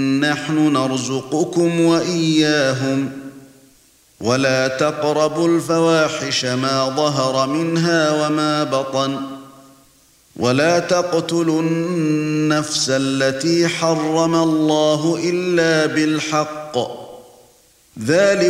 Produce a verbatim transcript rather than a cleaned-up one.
نحن نرزقكم وإياهم ولا تقربوا الفواحش ما ظهر منها وما بطن ولا تقتلوا النفس التي حرم الله إلا بالحق ذلك